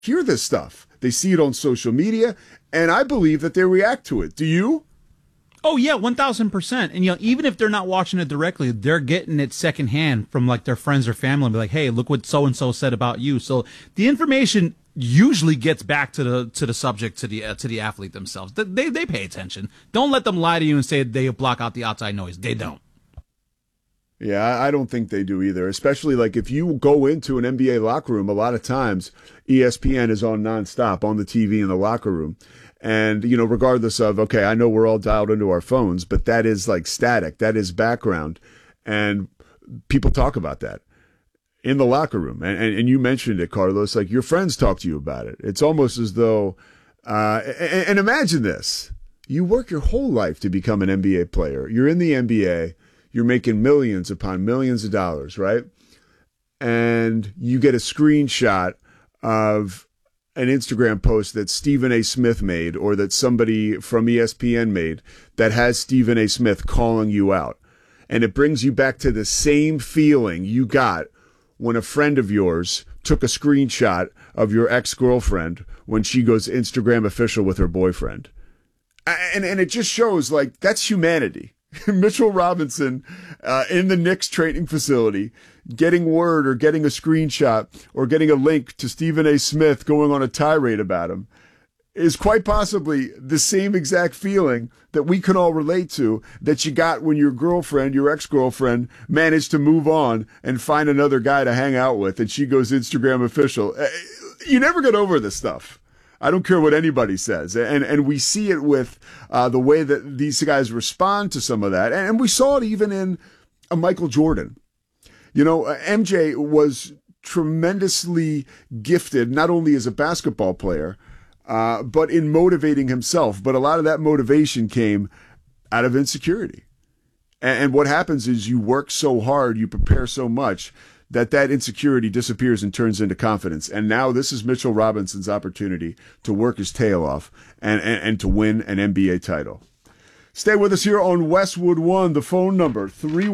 hear this stuff. They see it on social media, and I believe that they react to it. Do you? Oh, yeah, 1,000%. And, even if they're not watching it directly, they're getting it secondhand from, their friends or family and be like, hey, look what so-and-so said about you. So the information usually gets back to the subject, to the athlete themselves. They pay attention. Don't let them lie to you and say they block out the outside noise. They don't. Yeah, I don't think they do either, especially if you go into an NBA locker room, a lot of times ESPN is on nonstop on the TV in the locker room. And, regardless of, okay, I know we're all dialed into our phones, but that is static. That is background. And people talk about that in the locker room. And you mentioned it, Carlos, your friends talk to you about it. It's almost as though, and imagine this. You work your whole life to become an NBA player. You're in the NBA. You're making millions upon millions of dollars, right? And you get a screenshot of an Instagram post that Stephen A. Smith made or that somebody from ESPN made that has Stephen A. Smith calling you out. And it brings you back to the same feeling you got when a friend of yours took a screenshot of your ex-girlfriend when she goes Instagram official with her boyfriend. And it just shows that's humanity. Mitchell Robinson in the Knicks training facility getting word or getting a screenshot or getting a link to Stephen A. Smith going on a tirade about him is quite possibly the same exact feeling that we can all relate to that you got when your girlfriend, your ex-girlfriend, managed to move on and find another guy to hang out with and she goes Instagram official. You never get over this stuff. I don't care what anybody says. And we see it with the way that these guys respond to some of that. And we saw it even in a Michael Jordan. MJ was tremendously gifted, not only as a basketball player, but in motivating himself. But a lot of that motivation came out of insecurity. And what happens is you work so hard, you prepare so much, that insecurity disappears and turns into confidence. And now this is Mitchell Robinson's opportunity to work his tail off and to win an NBA title. Stay with us here on Westwood One. The phone number,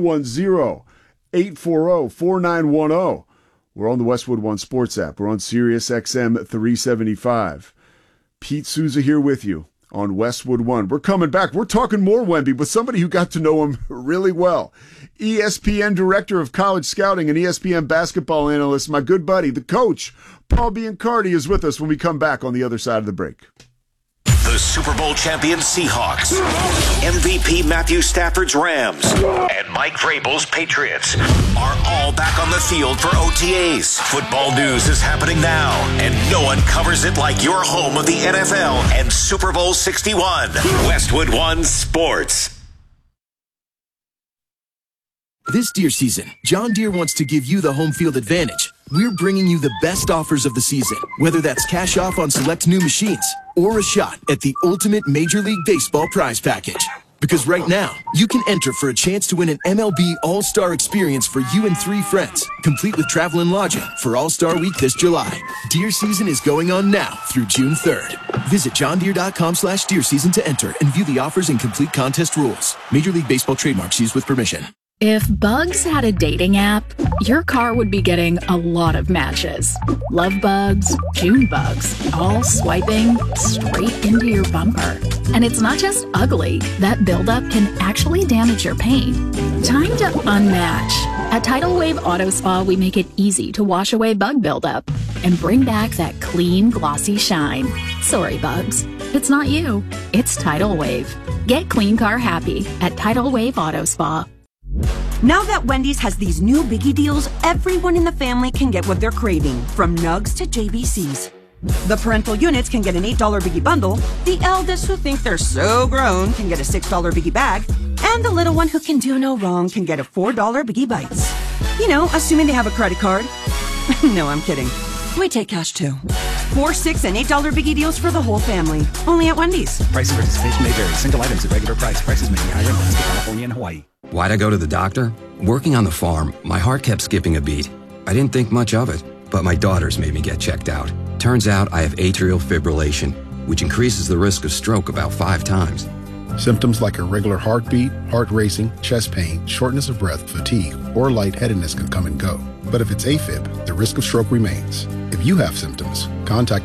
310-840-4910. We're on the Westwood One Sports app. We're on Sirius XM 375. Pete Souza here with you on Westwood One. We're coming back. We're talking more Wemby with somebody who got to know him really well. ESPN Director of College Scouting and ESPN basketball analyst, my good buddy, the coach, Paul Biancardi, is with us when we come back on the other side of the break. The Super Bowl champion Seahawks, MVP Matthew Stafford's Rams, and Mike Vrabel's Patriots are all back on the field for OTAs. Football news is happening now, and no one covers it like your home of the NFL and Super Bowl 61. Westwood One Sports. This Deere season, John Deere wants to give you the home field advantage. We're bringing you the best offers of the season, whether that's cash off on select new machines or a shot at the ultimate Major League Baseball prize package. Because right now, you can enter for a chance to win an MLB All-Star experience for you and 3 friends, complete with travel and lodging for All-Star Week this July. Deer season is going on now through June 3rd. Visit johndeere.com/deer season to enter and view the offers and complete contest rules. Major League Baseball trademarks used with permission. If Bugs had a dating app, your car would be getting a lot of matches. Love bugs, June bugs, all swiping straight into your bumper. And it's not just ugly. That buildup can actually damage your paint. Time to unmatch. At Tidal Wave Auto Spa, we make it easy to wash away bug buildup and bring back that clean, glossy shine. Sorry, bugs. It's not you. It's Tidal Wave. Get clean car happy at Tidal Wave Auto Spa. Now that Wendy's has these new biggie deals, everyone in the family can get what they're craving, from nugs to JBCs. The parental units can get an $8 biggie bundle, the eldest who think they're so grown can get a $6 biggie bag, and the little one who can do no wrong can get a $4 biggie bites. You know, assuming they have a credit card. No, I'm kidding. We take cash too. 4, 6, and $8 biggie deals for the whole family. Only at Wendy's. Price and participation may vary. Single items at regular price. Prices may be higher in Alaska, California, and Hawaii. Why'd I go to the doctor? Working on the farm, my heart kept skipping a beat. I didn't think much of it, but my daughters made me get checked out. Turns out I have atrial fibrillation, which increases the risk of stroke about 5 times. Symptoms like irregular heartbeat, heart racing, chest pain, shortness of breath, fatigue, or lightheadedness can come and go. But if it's AFib, the risk of stroke remains. If you have symptoms, contact